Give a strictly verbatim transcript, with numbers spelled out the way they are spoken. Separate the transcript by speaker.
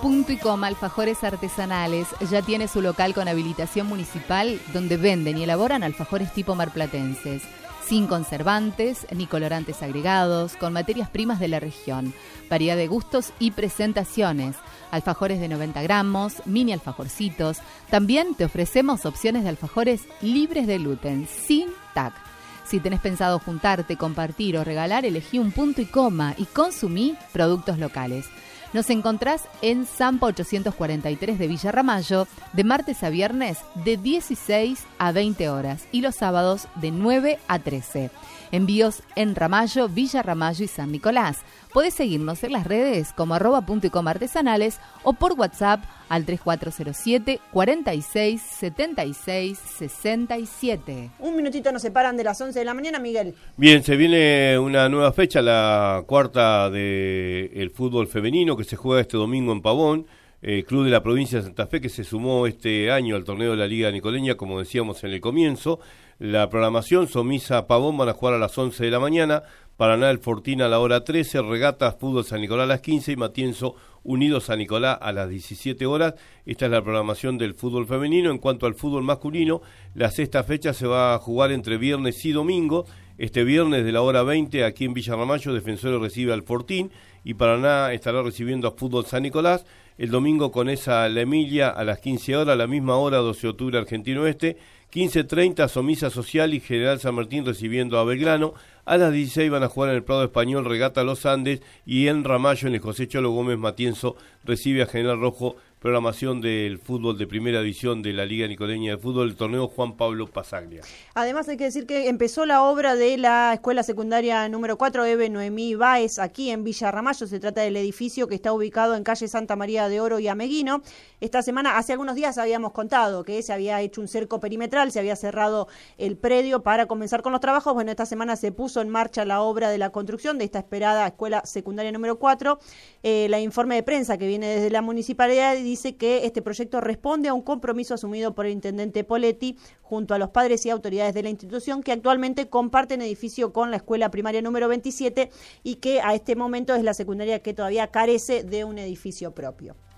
Speaker 1: Punto y coma Alfajores Artesanales ya tiene su local con habilitación municipal donde venden y elaboran alfajores tipo marplatenses, sin conservantes ni colorantes agregados, con materias primas de la región, variedad de gustos y presentaciones, alfajores de noventa gramos, mini alfajorcitos. También te ofrecemos opciones de alfajores libres de gluten, sin T A C. Si tenés pensado juntarte, compartir o regalar, elegí un punto y coma y consumí productos locales. Nos encontrás en Zampa ochocientos cuarenta y tres de Villa Ramallo, de martes a viernes de dieciséis a veinte horas y los sábados de nueve a trece. Envíos en Ramallo, Villa Ramallo y San Nicolás. Podés seguirnos en las redes como arroba punto y coma artesanales o por WhatsApp al tres cuatro cero siete, cuarenta y seis, setenta y seis, sesenta y siete.
Speaker 2: Un minutito nos separan de las once de la mañana, Miguel.
Speaker 3: Bien, se viene una nueva fecha, la cuarta del fútbol femenino que se juega este domingo en Pavón. El Club de la Provincia de Santa Fe, que se sumó este año al torneo de la Liga Nicoleña, como decíamos en el comienzo. La programación: Somisa Pavón van a jugar a las once de la mañana, Paraná El Fortín a la hora trece, Regatas Fútbol San Nicolás a las quince y Matienzo Unido San Nicolás a las diecisiete horas. Esta es la programación del fútbol femenino. En cuanto al fútbol masculino, la sexta fecha se va a jugar entre viernes y domingo. Este viernes de la hora veinte, aquí en Villa Ramallo, Defensores recibe al Fortín y Paraná estará recibiendo a Fútbol San Nicolás. El domingo Conesa La Emilia a las quince horas, a la misma hora doce de octubre Argentino Este, quince treinta Somisa Social y General San Martín recibiendo a Belgrano. A las dieciséis van a jugar en el Prado Español Regata Los Andes y en Ramallo, en el José Cholo Gómez Matienzo recibe a General Rojo. Programación del fútbol de primera división de la Liga Nicoleña de Fútbol, el torneo Juan Pablo Pasaglia.
Speaker 2: Además hay que decir que empezó la obra de la escuela secundaria número cuatro, Eve Noemí Báez, aquí en Villa Ramallo. Se trata del edificio que está ubicado en calle Santa María de Oro y Ameguino. Esta semana, hace algunos días habíamos contado que se había hecho un cerco perimetral, se había cerrado el predio para comenzar con los trabajos. Bueno, esta semana se puso en marcha la obra de la construcción de esta esperada escuela secundaria número cuatro. Eh, la informe de prensa que viene desde la municipalidad dice que este proyecto responde a un compromiso asumido por el intendente Poletti junto a los padres y autoridades de la institución, que actualmente comparten edificio con la escuela primaria número veintisiete y que a este momento es la secundaria que todavía carece de un edificio propio.